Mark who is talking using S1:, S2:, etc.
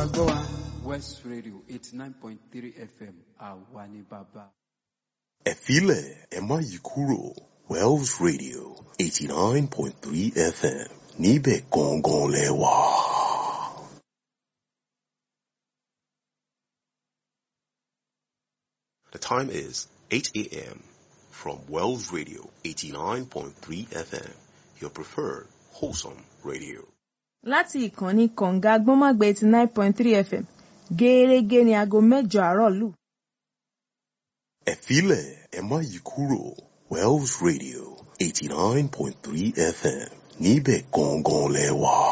S1: gbọ́ wa. West Radio 89.3 FM àwa ni bàbá.
S2: Ẹ filẹ̀ ẹ má yí kúrò Wells Radio 89.3 FM níbẹ̀ gangan lẹ wà. The time is 8 a.m. from Wells Radio 89.3 FM, your preferred wholesome radio.
S3: Láti ìkànnì kọ̀ǹga gbọ́nmágbé 89.3 FM gẹ́gẹ́ ní aago 8 àárọ̀ lù.
S2: Ẹ filẹ̀ ẹ má yí kúrò Wells Radio 89.3 FM níbẹ̀ gangan lẹ wà.